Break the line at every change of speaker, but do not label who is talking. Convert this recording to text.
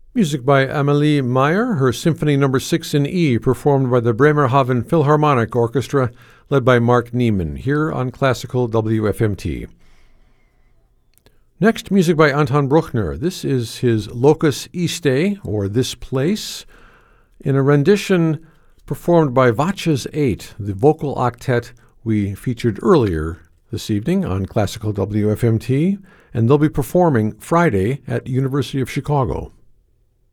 Music by Amelie Meyer, her Symphony No. 6 in E, performed by the Bremerhaven Philharmonic Orchestra, led by Mark Niemann, here on Classical WFMT. Next, music by Anton Bruckner. This is his Locus Iste, or This Place, in a rendition performed by Vaches 8, the vocal octet we featured earlier this evening on Classical WFMT, and they'll be performing Friday at University of Chicago.